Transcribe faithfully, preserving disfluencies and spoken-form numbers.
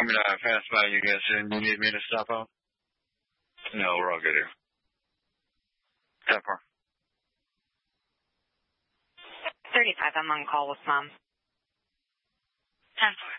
coming to pass by you guys soon. Do you need me to stop out? No, we're all good here. Ten four. thirty-five, I'm on call with Mom. ten four.